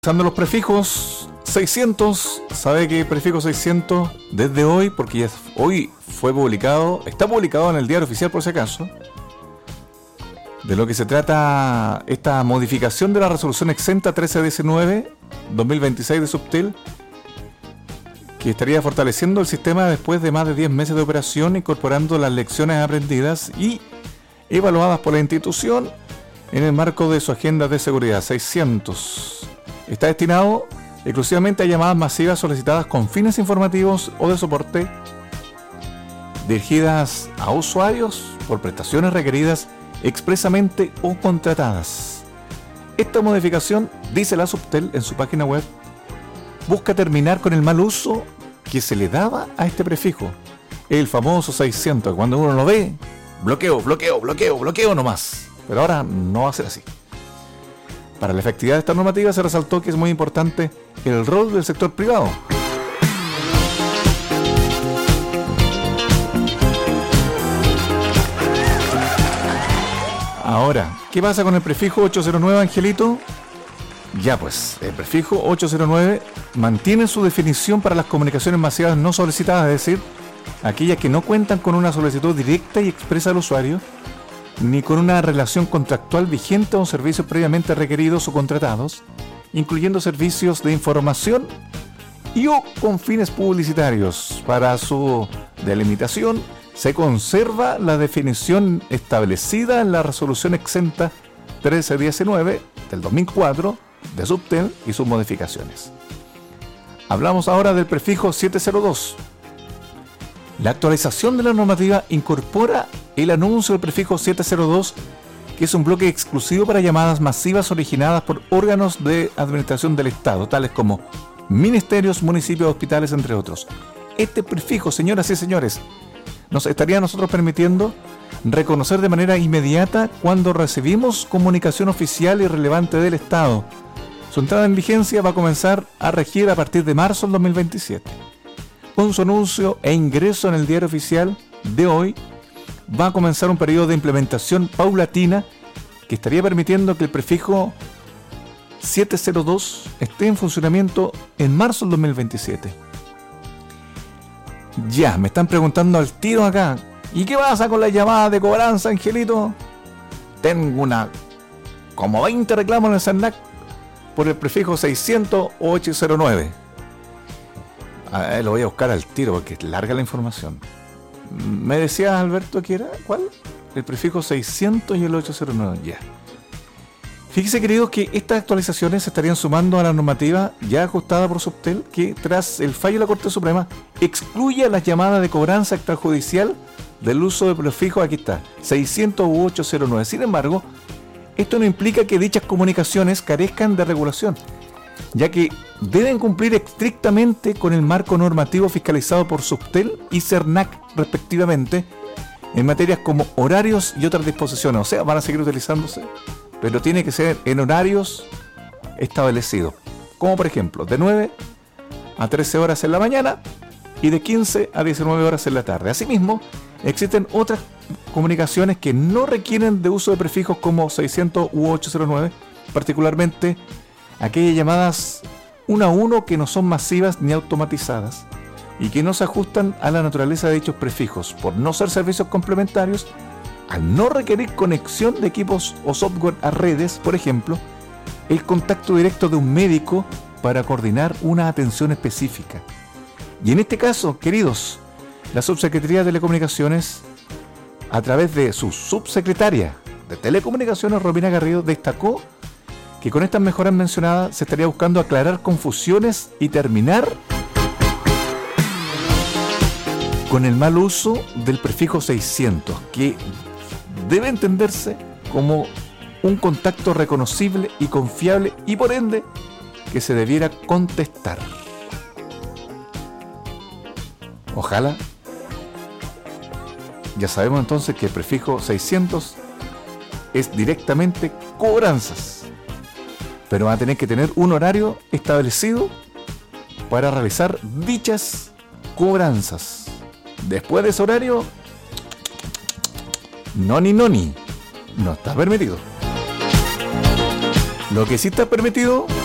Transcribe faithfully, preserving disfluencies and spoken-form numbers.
Usando los prefijos seiscientos, sabe que prefijo seiscientos desde hoy, porque ya hoy fue publicado, está publicado en el Diario Oficial por si acaso, de lo que se trata esta modificación de la resolución exenta trece diecinueve dos mil veintiséis de Subtel, que estaría fortaleciendo el sistema después de más de diez meses de operación, incorporando las lecciones aprendidas y evaluadas por la institución en el marco de su agenda de seguridad. Seiscientos está destinado exclusivamente a llamadas masivas solicitadas con fines informativos o de soporte, dirigidas a usuarios por prestaciones requeridas expresamente o contratadas. Esta modificación, dice la Subtel en su página web, busca terminar con el mal uso que se le daba a este prefijo, el famoso seiscientos. Cuando uno lo ve, bloqueo, bloqueo, bloqueo, bloqueo nomás. Pero ahora no va a ser así. Para la efectividad de esta normativa se resaltó que es muy importante el rol del sector privado. Ahora, ¿qué pasa con el prefijo ochocientos nueve, Angelito? Ya pues, el prefijo ochocientos nueve mantiene su definición para las comunicaciones masivas no solicitadas, es decir, aquellas que no cuentan con una solicitud directa y expresa del usuario, ni con una relación contractual vigente o servicios previamente requeridos o contratados, incluyendo servicios de información y o con fines publicitarios. Para su delimitación se conserva la definición establecida en la resolución exenta trece diecinueve del dos mil cuatro de Subtel y sus modificaciones. Hablamos ahora del prefijo setecientos dos. La actualización de la normativa incorpora el anuncio del prefijo setecientos dos, que es un bloque exclusivo para llamadas masivas originadas por órganos de administración del Estado, tales como ministerios, municipios, hospitales, entre otros. Este prefijo, señoras y señores, nos estaría a nosotros permitiendo reconocer de manera inmediata cuando recibimos comunicación oficial y relevante del Estado. Su entrada en vigencia va a comenzar a regir a partir de marzo del dos mil veintisiete. Con su anuncio e ingreso en el Diario Oficial de hoy, va a comenzar un periodo de implementación paulatina que estaría permitiendo que el prefijo setecientos dos esté en funcionamiento en marzo del dos mil veintisiete. Ya, me están preguntando al tiro acá, ¿y qué pasa con las llamadas de cobranza, Angelito? Tengo una como veinte reclamos en el CERNAC por el prefijo seiscientos o ochocientos nueve. A ver, lo voy a buscar al tiro porque es larga la información. ¿Me decías, Alberto, que era? ¿Cuál? El prefijo seiscientos y el ochocientos nueve. Ya. Fíjese, queridos, que estas actualizaciones se estarían sumando a la normativa ya ajustada por Subtel, que tras el fallo de la Corte Suprema excluye las llamadas de cobranza extrajudicial del uso de prefijos, aquí está, seiscientos u ochocientos nueve. Sin embargo, esto no implica que dichas comunicaciones carezcan de regulación, ya que deben cumplir estrictamente con el marco normativo fiscalizado por Subtel y CERNAC respectivamente, en materias como horarios y otras disposiciones. O sea, van a seguir utilizándose, pero tiene que ser en horarios establecidos, como por ejemplo de nueve a trece horas en la mañana y de quince a diecinueve horas en la tarde. Asimismo, existen otras comunicaciones que no requieren de uso de prefijos como seiscientos u ochocientos nueve, particularmente aquellas llamadas uno a uno que no son masivas ni automatizadas y que no se ajustan a la naturaleza de dichos prefijos por no ser servicios complementarios, al no requerir conexión de equipos o software a redes, por ejemplo, el contacto directo de un médico para coordinar una atención específica. Y en este caso, queridos, la Subsecretaría de Telecomunicaciones, a través de su subsecretaria de Telecomunicaciones, Romina Garrido, destacó que con estas mejoras mencionadas se estaría buscando aclarar confusiones y terminar con el mal uso del prefijo seiscientos, que debe entenderse como un contacto reconocible y confiable y por ende que se debiera contestar. Ojalá. Ya sabemos entonces que el prefijo seiscientos es directamente cobranzas, pero va a tener que tener un horario establecido para realizar dichas cobranzas. Después de ese horario, noni noni, no está permitido. Lo que sí está permitido